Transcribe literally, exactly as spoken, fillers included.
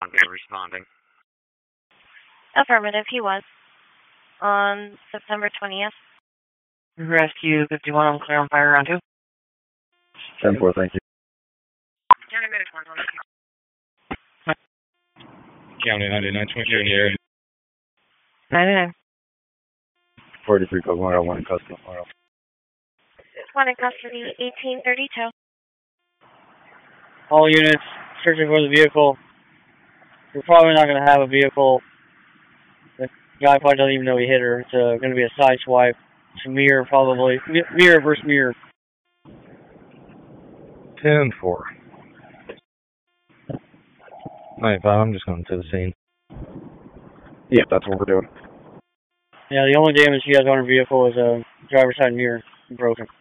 one be responding? Affirmative, he was. On September twentieth. Rescue fifty-one, I'm clear on fire around two. ten four, thank you. County ninety-nine twenty-two in the area. ninety-nine. forty-three, code one oh one in custody. One in custody, eighteen thirty-two. All units searching for the vehicle. We're probably not going to have a vehicle. The guy probably doesn't even know he hit her. It's uh, going to be a side swipe. It's a mirror, probably. Mi mirror versus mirror. ten four. ninety-five, I'm just going to the scene. Yeah, that's what we're doing. Yeah, the only damage she has on her vehicle is a driver's side mirror broken.